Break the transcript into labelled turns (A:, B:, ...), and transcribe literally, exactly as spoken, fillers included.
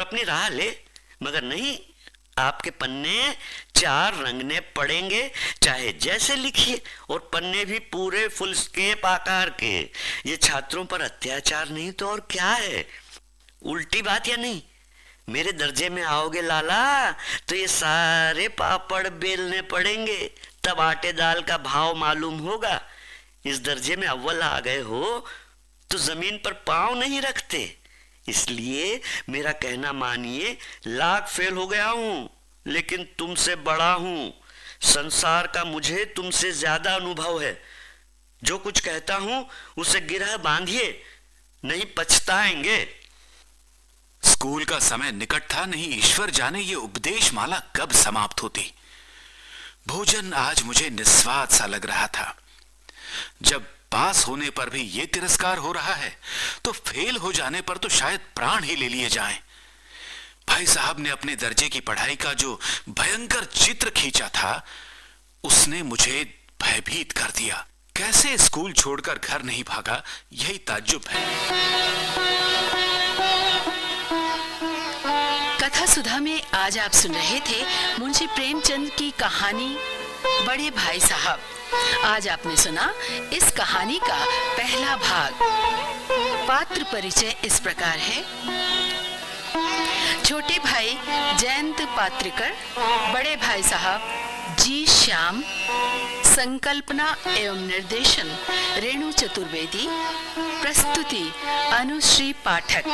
A: अपनी राह ले, मगर नहीं, आपके पन्ने चार रंगने पड़ेंगे, चाहे जैसे लिखिए, और पन्ने भी पूरे फुल स्केप आकार के। ये छात्रों पर अत्याचार नहीं तो और क्या है? उल्टी बात या नहीं? मेरे दर्जे में आओगे लाला तो ये सारे पापड़ बेलने पड़ेंगे, तब आटे दाल का भाव मालूम होगा। इस दर्जे में अव्वल आ गए हो तो जमीन पर पांव नहीं रखते, इसलिए मेरा कहना मानिए। लाख फेल हो गया हूं, लेकिन तुमसे बड़ा हूं। संसार का मुझे तुमसे ज्यादा अनुभव है। जो कुछ कहता हूं उसे गिरह बांधिए, नहीं पछताएंगे।
B: स्कूल का समय निकट था, नहीं ईश्वर जाने ये उपदेश माला कब समाप्त होती। भोजन आज मुझे निस्वाद सा लग रहा था। जब पास होने पर भी ये तिरस्कार हो रहा है तो फेल हो जाने पर तो शायद प्राण ही ले लिए जाएं। भाई साहब ने अपने दर्जे की पढ़ाई का जो भयंकर चित्र खींचा था उसने मुझे भयभीत कर दिया। कैसे स्कूल छोड़कर घर नहीं भागा, यही ताज्जुब है।
C: कथा सुधा में आज आप सुन रहे थे मुंशी प्रेमचंद की कहानी बड़े भाई साहब। आज आपने सुना इस कहानी का पहला भाग। पात्र परिचय इस प्रकार है। छोटे भाई जयंत पात्रिकर, बड़े भाई साहब जी श्याम, संकल्पना एवं निर्देशन रेणु चतुर्वेदी, प्रस्तुति अनुश्री पाठक।